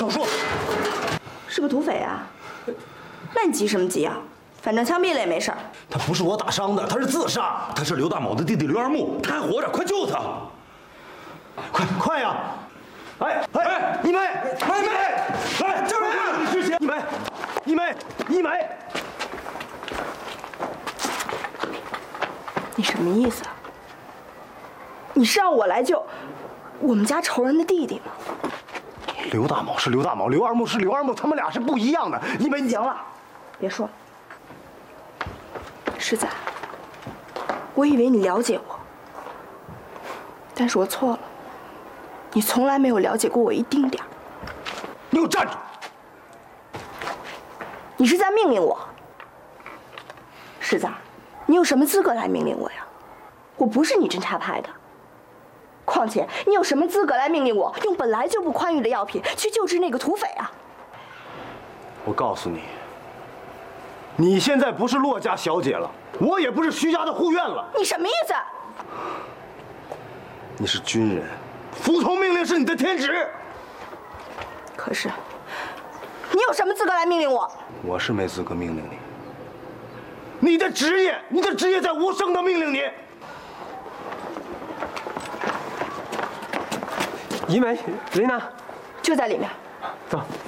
手术。 是个土匪啊？那你急什么急啊？反正枪毙了也没事儿。 他不是我打伤的，他是自杀。他是刘大某的弟弟刘二木，他还活着，快救他！快呀！哎，一梅，来，这边，师姐，一梅。 你什么意思啊？你是让我来救我们家仇人的弟弟吗？ 刘大某是刘大某，刘二木是刘二木，他们俩是不一样的。一梅， 行了，别说了。世仔，我以为你了解我，但是我错了。你从来没有了解过我一丁点儿。 你给我站住！ 你是在命令我，世仔，你有什么资格来命令我呀？我不是你侦察派的。况且，你有什么资格来命令我用本来就不宽裕的药品去救治那个土匪啊？ 我告诉你，你现在不是骆家小姐了，我也不是徐家的护院了。 你什么意思？ 你是军人，服从命令是你的天职。 可是，你有什么资格来命令我？ 我是没资格命令你。你的职业在无声的命令你。 一梅，琳娜， 就在里面。 走。